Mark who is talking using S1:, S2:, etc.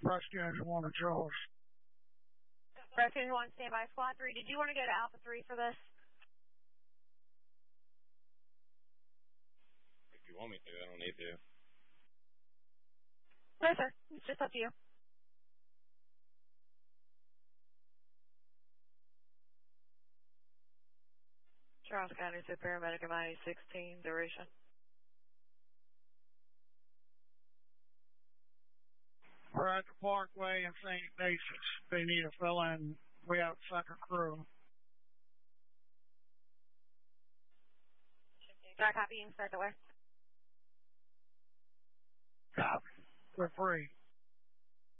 S1: Rescue 1 to Charles.
S2: Rescue 1, standby. Squad 3, did you want to go to Alpha 3 for this?
S3: If you want me to, I don't need to.
S2: No, sir. It's just up to you. Charles County, paramedic of I-16, duration.
S1: We're at the Parkway in St. Ignatius. They need a fill-in. We have a second crew.
S2: Can I copy and start the way?
S1: Copy. We're free.